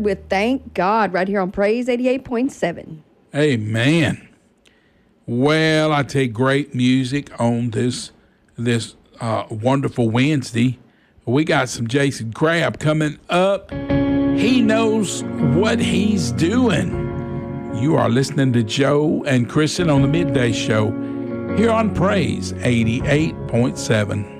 with Thank God right here on Praise 88.7. Amen. Well, I take great music on this wonderful Wednesday. We got some Jason Crabb coming up. He knows what he's doing. You are listening to Joe and Kristen on the Midday Show here on Praise 88.7.